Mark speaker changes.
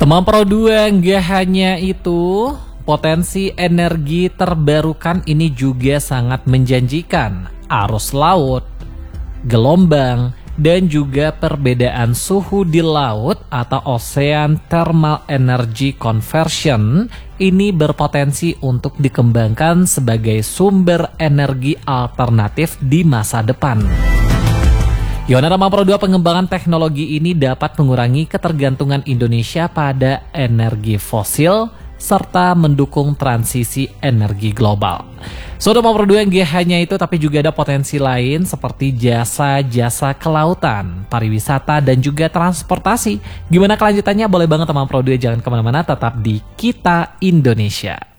Speaker 1: Teman Pro 2, nggak hanya itu, potensi energi terbarukan ini juga sangat menjanjikan. Arus laut, gelombang, dan juga perbedaan suhu di laut atau Ocean Thermal Energy Conversion ini berpotensi untuk dikembangkan sebagai sumber energi alternatif di masa depan. Yonara Pro 2, pengembangan teknologi ini dapat mengurangi ketergantungan Indonesia pada energi fosil serta mendukung transisi energi global. Sobat Pro 2, yang hanya itu tapi juga ada potensi lain seperti jasa-jasa kelautan, pariwisata, dan juga transportasi. Gimana kelanjutannya? Boleh banget teman Pro 2 jangan kemana-mana, tetap di Kita Indonesia.